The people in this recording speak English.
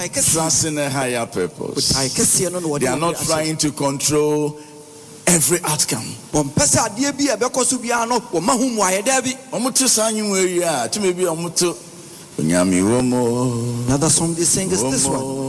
trusting a higher purpose. They are not trying to control every outcome. Another song they sing is this one.